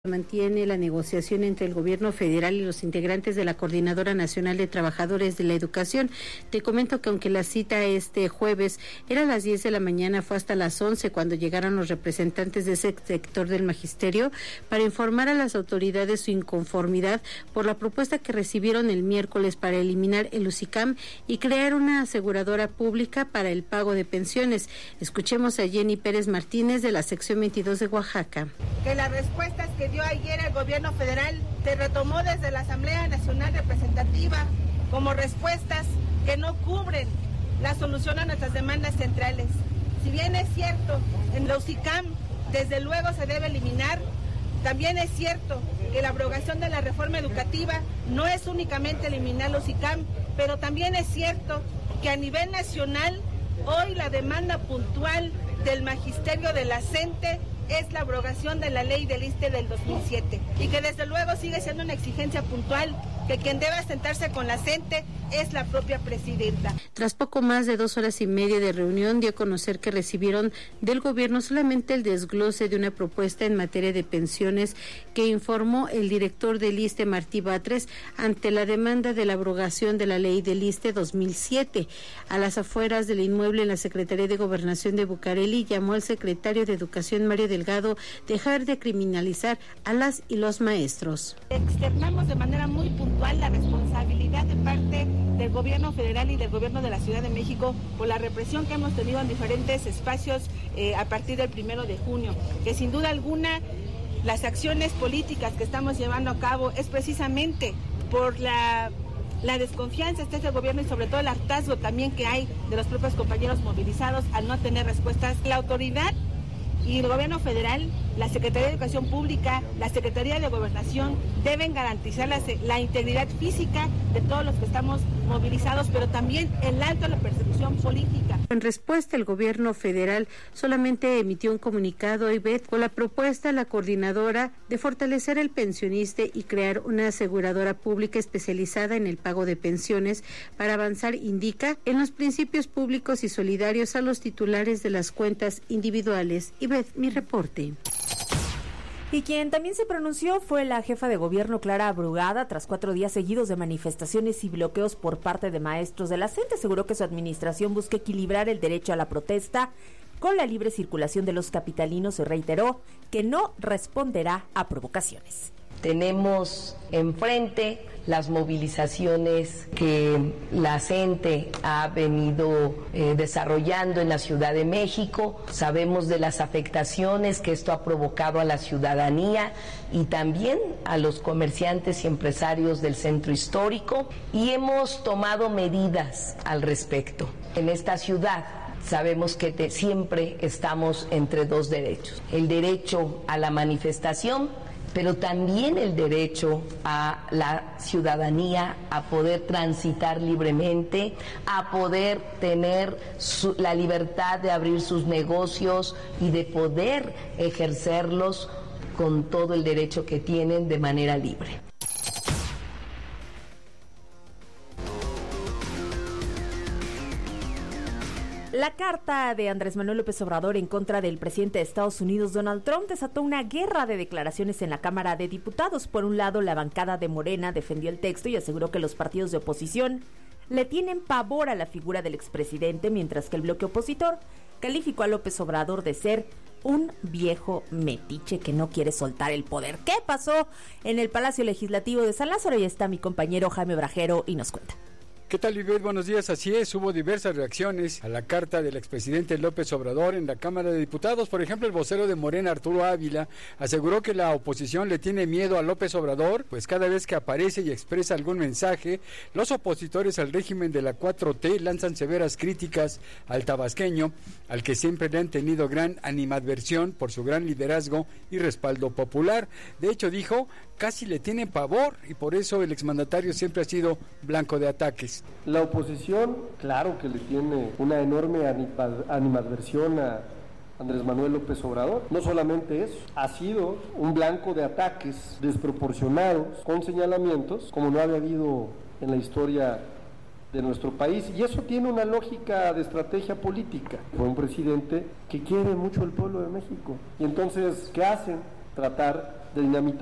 Mantiene la negociación entre el gobierno federal y los integrantes de la Coordinadora Nacional de Trabajadores de la Educación. Te comento que aunque la cita este jueves era a las 10 de la mañana, fue hasta las 11 cuando llegaron los representantes de ese sector del magisterio para informar a las autoridades su inconformidad por la propuesta que recibieron el miércoles para eliminar el UCICAM y crear una aseguradora pública para el pago de pensiones. Escuchemos a Jenny Pérez Martínez de la sección 22 de Oaxaca. Que las respuestas que dio ayer el gobierno federal se retomó desde la Asamblea Nacional Representativa como respuestas que no cubren la solución a nuestras demandas centrales. Si bien es cierto, en la UCICAM desde luego se debe eliminar, también es cierto que la abrogación de la reforma educativa no es únicamente eliminar la UCICAM, pero también es cierto que a nivel nacional hoy la demanda puntual del magisterio de la CENTE es la abrogación de la ley del ISSSTE del 2007 y que desde luego sigue siendo una exigencia puntual que quien debe sentarse con la CENTE es la propia presidenta. Tras poco más de 2 horas y media de reunión, dio a conocer que recibieron del gobierno solamente el desglose de una propuesta en materia de pensiones que informó el director del ISSSTE, Martí Batres, ante la demanda de la abrogación de la ley del ISSSTE 2007. A las afueras del inmueble en la Secretaría de Gobernación de Bucareli, llamó al secretario de Educación, Mario Delgado, dejar de criminalizar a las y los maestros. Externamos de manera muy puntual la responsabilidad de parte del gobierno federal y del gobierno de la Ciudad de México por la represión que hemos tenido en diferentes espacios a partir del 1 de junio, que sin duda alguna las acciones políticas que estamos llevando a cabo es precisamente por la desconfianza de este gobierno y sobre todo el hartazgo también que hay de los propios compañeros movilizados al no tener respuestas. La autoridad y el gobierno federal, la Secretaría de Educación Pública, la Secretaría de Gobernación deben garantizar la integridad física de todos los que estamos movilizados, pero también el alto a la persecución política. En respuesta, el gobierno federal solamente emitió un comunicado con la propuesta a la coordinadora de fortalecer el pensionista y crear una aseguradora pública especializada en el pago de pensiones para avanzar, indica, en los principios públicos y solidarios a los titulares de las cuentas individuales. Y mi reporte. Y quien también se pronunció fue la jefa de gobierno Clara Brugada tras 4 días seguidos de manifestaciones y bloqueos por parte de maestros de la CENTE. Aseguró que su administración busca equilibrar el derecho a la protesta con la libre circulación de los capitalinos y reiteró que no responderá a provocaciones. Tenemos enfrente las movilizaciones que la CENTE ha venido desarrollando en la Ciudad de México. Sabemos de las afectaciones que esto ha provocado a la ciudadanía y también a los comerciantes y empresarios del centro histórico y hemos tomado medidas al respecto. En esta ciudad sabemos que siempre estamos entre dos derechos: el derecho a la manifestación, pero también el derecho a la ciudadanía a poder transitar libremente, a poder tener la libertad de abrir sus negocios y de poder ejercerlos con todo el derecho que tienen de manera libre. La carta de Andrés Manuel López Obrador en contra del presidente de Estados Unidos, Donald Trump, desató una guerra de declaraciones en la Cámara de Diputados. Por un lado, la bancada de Morena defendió el texto y aseguró que los partidos de oposición le tienen pavor a la figura del expresidente, mientras que el bloque opositor calificó a López Obrador de ser un viejo metiche que no quiere soltar el poder. ¿Qué pasó en el Palacio Legislativo de San Lázaro? Y está mi compañero Jaime Brajero y nos cuenta. ¿Qué tal, Ivette? Buenos días. Así es, hubo diversas reacciones a la carta del expresidente López Obrador en la Cámara de Diputados. Por ejemplo, el vocero de Morena, Arturo Ávila, aseguró que la oposición le tiene miedo a López Obrador, pues cada vez que aparece y expresa algún mensaje, los opositores al régimen de la 4T lanzan severas críticas al tabasqueño, al que siempre le han tenido gran animadversión por su gran liderazgo y respaldo popular. De hecho, dijo, casi le tienen pavor y por eso el exmandatario siempre ha sido blanco de ataques. La oposición, claro que le tiene una enorme animadversión a Andrés Manuel López Obrador. No solamente eso, ha sido un blanco de ataques desproporcionados, con señalamientos, como no había habido en la historia de nuestro país, y eso tiene una lógica de estrategia política. Fue un presidente que quiere mucho el pueblo de México, y entonces, ¿qué hacen? Tratar de dinamitar